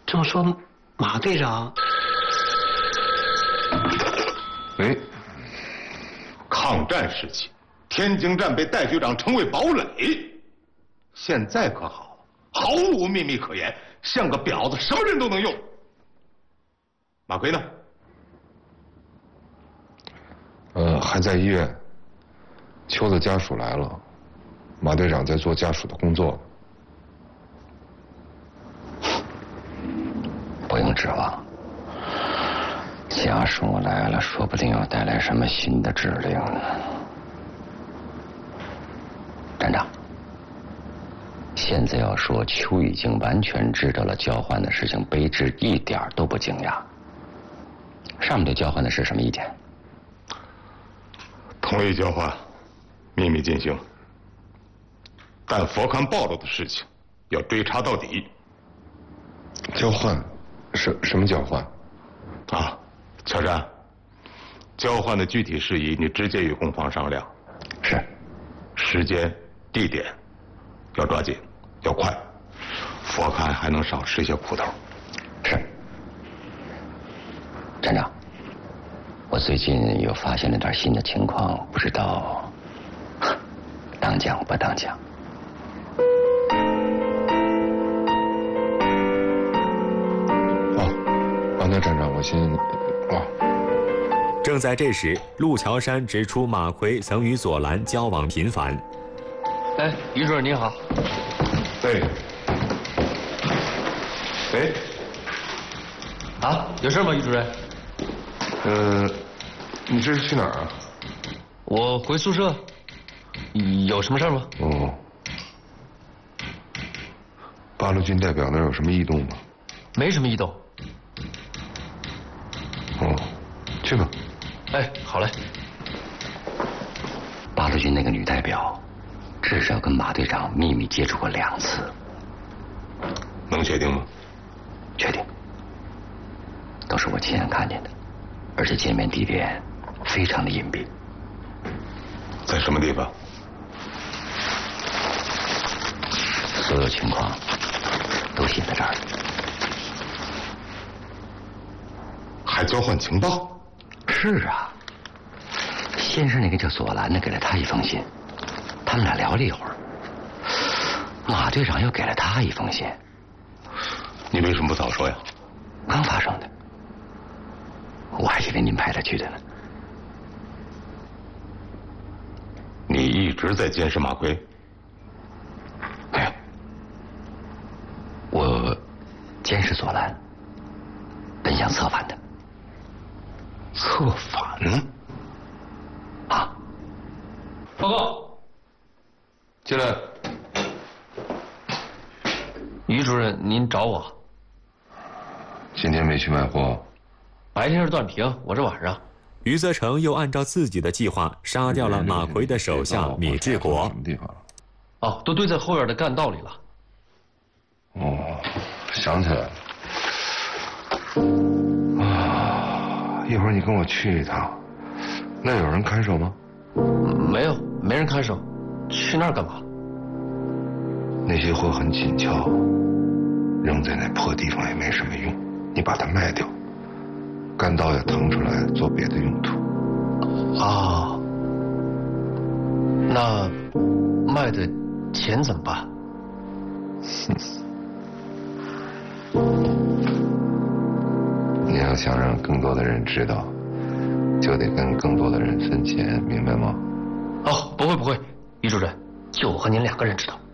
这么说，马队长？ 喂，抗战时期，天津站被戴局长称为堡垒，现在可好，毫无秘密可言，像个婊子，什么人都能用。马奎呢？ 还在医院。秋子家属来了，马队长在做家属的工作。 不用指望，家属来了，说不定要带来什么新的指令呢。站长，现在要说邱已经完全知道了交换的事情，卑职一点都不惊讶。上面对交换的是什么意见？ 同意交换，秘密进行，但佛龛暴露的事情要追查到底。 交换，什么交换？ 啊，乔山，交换的具体事宜你直接与攻方商量。 是。 时间、地点要抓紧，要快，佛龛还能少吃些苦头。 是。站长，我最近又发现了点新的情况，不知道当讲不当讲。 那站长，我先正在这时，陆桥山指出马奎曾与左蓝交往频繁。 哎，于主任您好。 对。喂。 啊，有事吗，于主任？ 你这是去哪儿啊？ 我回宿舍。有什么事吗？ 哦。八路军代表那儿有什么异动吗？ 没什么异动。 哦，去吧。 哎，好嘞。 八路军那个女代表，至少跟马队长秘密接触过2次。 能确定吗？ 确定。都是我亲眼看见的，而且见面地点非常的隐蔽。 在什么地方？ 所有情况都写在这儿。 还交换情报？ 是啊，先是那个叫左蓝的给了他一封信，他们俩聊了一会儿，马队长又给了他一封信。 你为什么不早说呀？ 刚发生的，我还以为您派他去的呢。 你一直在监视马奎？ 没有，我监视左蓝，本想策反他。 策反？ 啊！ 报告。 进来。 于主任，您找我？ 今天没去卖货。 白天是段平，我是晚上。 余则成又按照自己的计划杀掉了马奎的手下米志国。 什么地方？ 哦，都堆在后院的干道里了。 哦，想起来了。啊，一会儿你跟我去一趟。那有人看守吗？ 没有，没人看守。去那儿干嘛？ 那些货很紧俏，扔在那破地方也没什么用。你把它卖掉，干道也腾出来做别的用途。 啊，那卖的钱怎么办？ 你要想让更多的人知道，就得跟更多的人分钱，明白吗？ 哦，不会，于主任，就我和您2个人知道。